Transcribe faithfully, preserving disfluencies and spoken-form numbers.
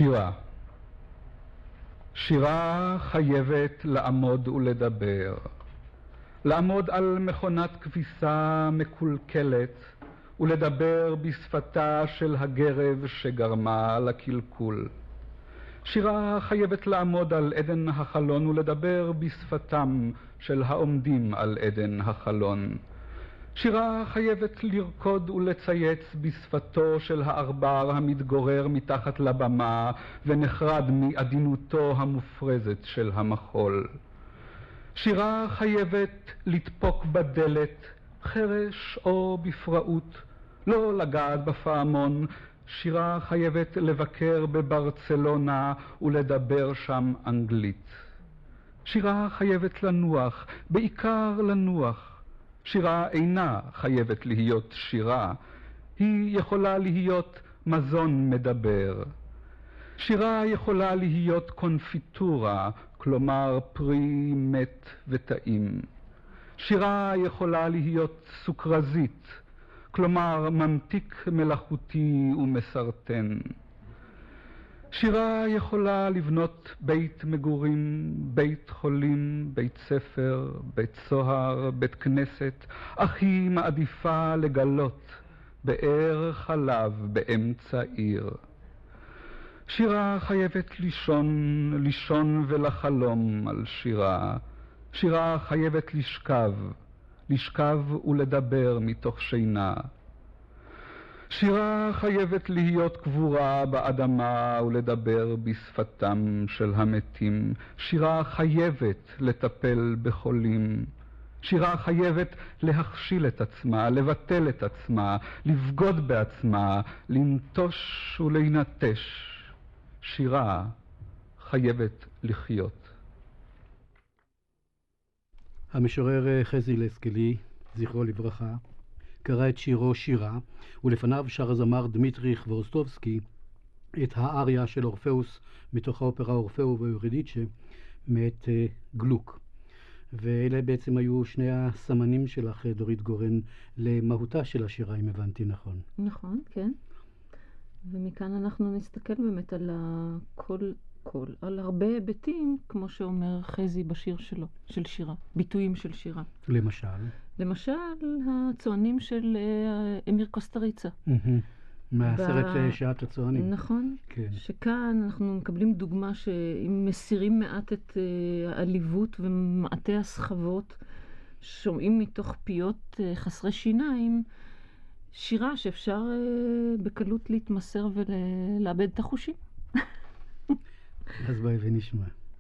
שירה. שירה חייבת לעמוד ולדבר. לעמוד על מכונת כביסה מקולקלת ולדבר בשפתה של הגרב שגרמה לקלקול. שירה חייבת לעמוד על עדן החלון ולדבר בשפתם של העומדים על עדן החלון. שירה חייבת לרקוד ולצייץ בשפתו של הערבר המתגורר מתחת לבמה ונחרד מעדינותו המופרזת של המחול. שירה חייבת לדפוק בדלת, חרש או בפראות, לא לגעת בפעמון. שירה חייבת לבקר בברצלונה ולדבר שם אנגלית. שירה חייבת לנוח, בעיקר לנוח. שירה אינה חייבת להיות שירה, היא יכולה להיות מזון מדבר. שירה יכולה להיות קונפיטורה, כלומר פרי מת וטעים. שירה יכולה להיות סוכרזית, כלומר ממתיק מלאכותי ומסרטן. שירה יכולה לבנות בית מגורים, בית חולים, בית ספר, בית סוהר, בית כנסת, אך היא מעדיפה לגלות באר חלב באמצע עיר. שירה חייבת לישון, לישון ולחלום על שירה. שירה חייבת לשכב, לשכב ולדבר מתוך שינה. שירה חייבת להיות קבורה באדמה ולדבר בשפתם של המתים. שירה חייבת לטפל בחולים. שירה חייבת להכשיל את עצמה, לבטל את עצמה, לבגוד בעצמה, לנטוש ולהינטש. שירה חייבת לחיות. המשורר חזי לסקלי, זכרו לברכה, קרא את שירו שירה, ולפניו שר הזמר דמיטרי חוורסטובסקי את האריה של אורפאוס מתוך האופרה אורפאו ואורידיצ'ה מאת גלוק. ואלה בעצם היו שני הסמנים שלך, דורית גורן, למהותה של השירה, אם הבנתי נכון. נכון, כן. ומכאן אנחנו נסתכל באמת על הכל, כל, על הרבה היבטים, כמו שאומר חזי בשיר שלו, של שירה, ביטויים של שירה. למשל? למשל, הצוענים של אמיר קוסטריצה. מהסרט שעת הצוענים. נכון. כן. שכאן אנחנו מקבלים דוגמה שאם מסירים מעט את העליבות ומעטי הסחבות, שומעים מתוך פיות חסרי שיניים, שירה שאפשר בקלות להתמסר ולאבד את החושים. אז ביי ונשמע.